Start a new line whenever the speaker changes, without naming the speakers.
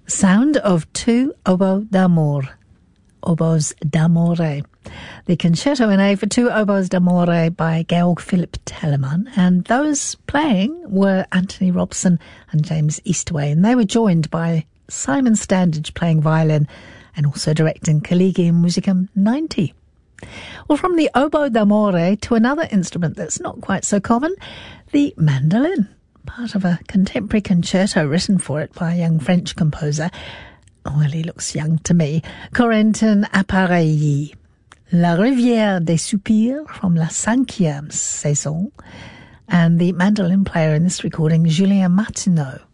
Sound of two oboe d'amore, oboes d'amore. The Concerto in A for two oboes d'amore by Georg Philipp Telemann, and those playing were Anthony Robson and James Eastway, and they were joined by Simon Standage playing violin and also directing Collegium Musicum 90. Well, from the oboe d'amore to another instrument that's not quite so common, the mandolin, part of a contemporary concerto written for it by a young French composer. Well, he looks young to me. Corentin Appareilly. La Rivière des Soupirs from La Cinquième Saison. And the mandolin player in this recording, Julien Martineau.